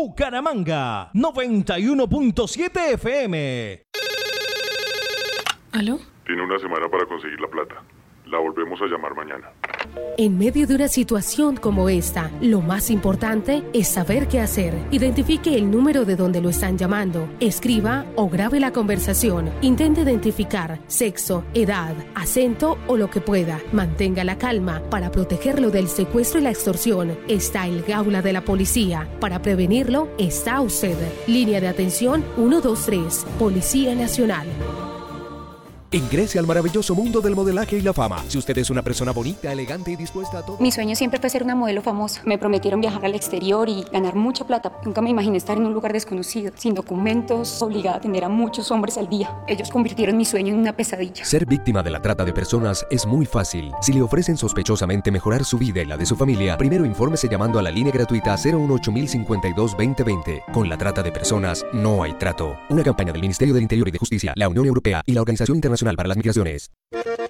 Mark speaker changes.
Speaker 1: Bucaramanga, 91.7 FM.
Speaker 2: ¿Aló?
Speaker 3: Tiene una semana para conseguir la plata. La volvemos a llamar mañana.
Speaker 4: En medio de una situación como esta, lo más importante es saber qué hacer. Identifique el número de donde lo están llamando. Escriba o grabe la conversación. Intente identificar sexo, edad, acento o lo que pueda. Mantenga la calma. Para protegerlo del secuestro y la extorsión está el Gaula de la Policía. Para prevenirlo está usted. Línea de atención 123, Policía Nacional.
Speaker 5: Ingrese al maravilloso mundo del modelaje y la fama. Si usted es una persona bonita, elegante y dispuesta a todo...
Speaker 6: Mi sueño siempre fue ser una modelo famosa. Me prometieron viajar al exterior y ganar mucha plata. Nunca me imaginé estar en un lugar desconocido, sin documentos, obligada a atender a muchos hombres al día. Ellos convirtieron mi sueño en una pesadilla.
Speaker 5: Ser víctima de la trata de personas es muy fácil. Si le ofrecen sospechosamente mejorar su vida y la de su familia, primero infórmese llamando a la línea gratuita 018-052-2020. Con la trata de personas no hay trato. Una campaña del Ministerio del Interior y de Justicia, la Unión Europea y la Organización Internacional para las Migraciones.